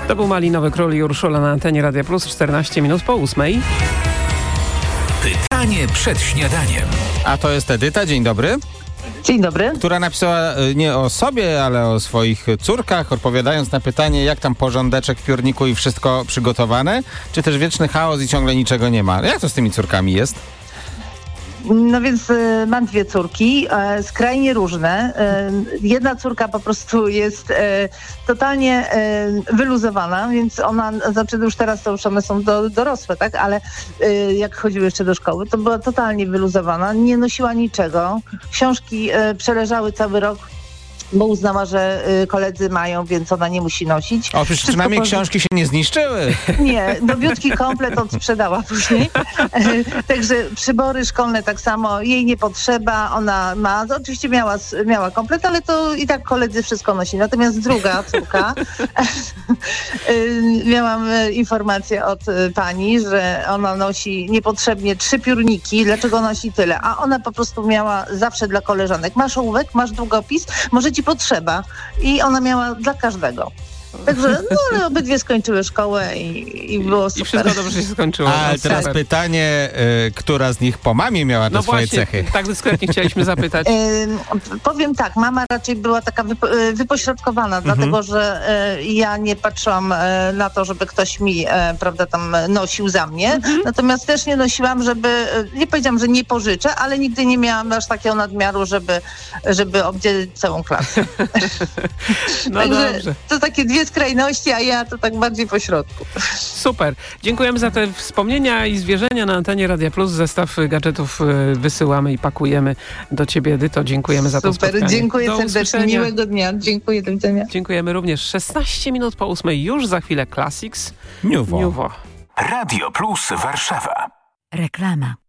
To był Malinowy Król i Urszula na antenie Radia Plus, 14 minut po 8. Pytanie przed śniadaniem. A to jest Edyta, dzień dobry. Dzień dobry. Która napisała nie o sobie, ale o swoich córkach, odpowiadając na pytanie, jak tam porządeczek w piórniku i wszystko przygotowane, czy też wieczny chaos i ciągle niczego nie ma. Jak to z tymi córkami jest? No więc mam dwie córki, skrajnie różne. Jedna córka po prostu jest totalnie wyluzowana, więc ona, znaczy już teraz to już one są dorosłe, tak? Ale jak chodziły jeszcze do szkoły, to była totalnie wyluzowana, nie nosiła niczego. Książki przeleżały cały rok, bo uznała, że koledzy mają, więc ona nie musi nosić. O, przecież przynajmniej książki się nie zniszczyły. Nie, nowiutki komplet odsprzedała później. Także przybory szkolne tak samo, jej nie potrzeba, ona ma, oczywiście miała komplet, ale to i tak koledzy wszystko nosi. Natomiast druga córka, miałam informację od pani, że ona nosi niepotrzebnie 3 piórniki. Dlaczego nosi tyle? A ona po prostu miała zawsze dla koleżanek. Masz ołówek, masz długopis, może ci potrzeba. I ona miała dla każdego. Także ale obydwie skończyły szkołę i było super. I wszystko dobrze się skończyło. A teraz pytanie, która z nich po mamie miała te swoje cechy? Tak dyskretnie chcieliśmy zapytać. Powiem tak, mama raczej była taka wypośrodkowana, dlatego że ja nie patrzyłam na to, żeby ktoś mi, prawda, tam nosił za mnie. Natomiast też nie nosiłam, nie powiedziałam, że nie pożyczę, ale nigdy nie miałam aż takiego nadmiaru, żeby obdzielić całą klasę. No Także dobrze. to takie dwie skrajności, a ja to tak bardziej po środku. Super. Dziękujemy za te wspomnienia i zwierzenia na antenie Radia Plus. Zestaw gadżetów wysyłamy i pakujemy do ciebie, Edyto. Dziękujemy za to spotkanie. Super, dziękuję do serdecznie. usłyszenia. Miłego dnia. Dziękuję, do widzenia. Dziękujemy również. 16 minut po 8. Już za chwilę Classics. Niuwo. Niuwo. Radio Plus Warszawa. Reklama.